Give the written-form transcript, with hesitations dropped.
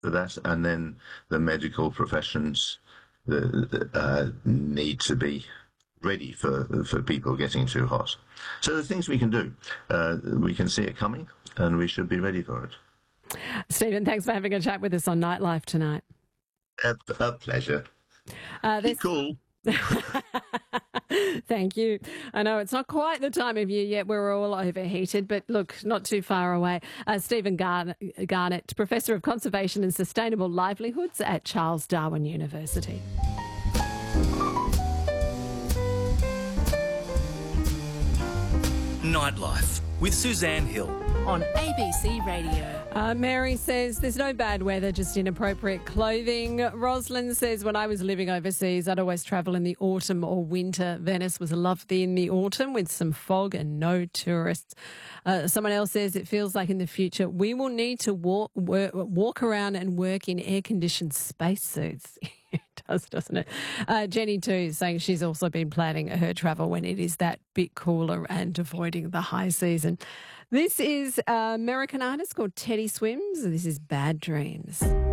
for that, and then the medical professions need to be ready for people getting too hot. So there's things we can do. We can see it coming, and we should be ready for it. Stephen, thanks for having a chat with us on Nightlife tonight. A pleasure. Be cool. Thank you. I know it's not quite the time of year yet. We're all overheated, but look, not too far away. Stephen Garnett, Professor of Conservation and Sustainable Livelihoods at Charles Darwin University. Nightlife with Suzanne Hill on ABC Radio. Mary says there's no bad weather, just inappropriate clothing. Rosalind says when I was living overseas, I'd always travel in the autumn or winter. Venice was lovely in the autumn with some fog and no tourists. Someone else says it feels like in the future we will need to walk around and work in air-conditioned spacesuits. It does, doesn't it? Jenny too, saying she's also been planning her travel when it is that bit cooler and avoiding the high season. This is an American artist called Teddy Swims. This is Bad Dreams.